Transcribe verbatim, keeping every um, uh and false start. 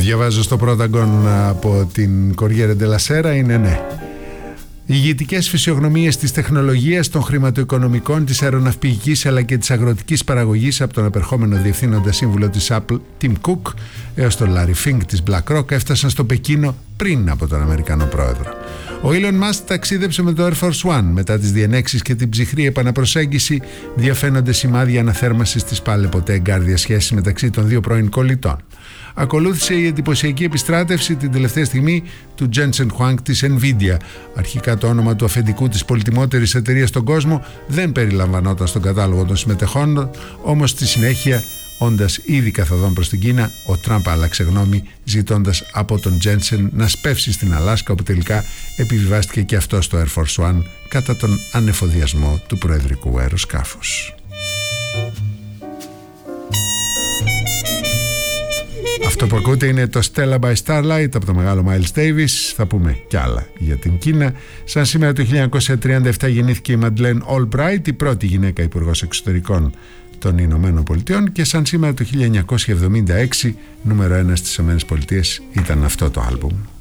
Διαβάζω στο Πρόταγκον από την Κοριέρε ντελα Σέρα, είναι ναι. Οι ηγετικές φυσιογνωμίες της τεχνολογίας, των χρηματοοικονομικών, της αεροναυπηγικής αλλά και της αγροτικής παραγωγής, από τον απερχόμενο διευθύνοντα σύμβουλο της Apple Tim Cook έως τον Larry Fink της BlackRock, έφτασαν στο Πεκίνο πριν από τον Αμερικανό πρόεδρο. Ο Elon Musk ταξίδεψε με το Air Force One. Μετά τις διενέξεις και την ψυχρή επαναπροσέγγιση, διαφαίνονται σημάδια αναθέρμανσης της πάλε ποτέ εγκάρδιας σχέσης μεταξύ των δύο πρώην κολλητών. Ακολούθησε η εντυπωσιακή επιστράτευση την τελευταία στιγμή του Jensen Huang της Nvidia. Αρχικά το όνομα του αφεντικού της πολυτιμότερης εταιρείας στον κόσμο δεν περιλαμβανόταν στον κατάλογο των συμμετεχόντων, όμως στη συνέχεια, όντας ήδη καθοδόν προς την Κίνα, ο Τραμπ άλλαξε γνώμη, ζητώντας από τον Jensen να σπεύσει στην Αλάσκα, όπου τελικά επιβιβάστηκε και αυτό στο Air Force One κατά τον ανεφοδιασμό του προεδρικού αεροσκάφους. Αυτό που ακούτε είναι το Stella by Starlight από το μεγάλο Miles Davis. Θα πούμε κι άλλα για την Κίνα. Σαν σήμερα το χίλια εννιακόσια τριάντα επτά γεννήθηκε η Madeleine Albright, η πρώτη γυναίκα υπουργός εξωτερικών των Ηνωμένων Πολιτειών, και σαν σήμερα το χίλια εννιακόσια εβδομήντα έξι νούμερο ένα στις ΗΠΑ ήταν αυτό το άλμπουμ.